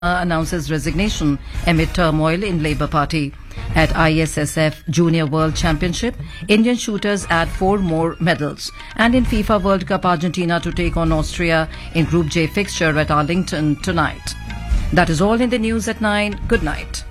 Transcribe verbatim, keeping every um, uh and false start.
announces resignation amid turmoil in Labour Party. At I S S F Junior World Championship, Indian shooters add four more medals. And in FIFA World Cup, Argentina to take on Austria in Group J fixture at Arlington tonight. That is all in the news at nine. Good night.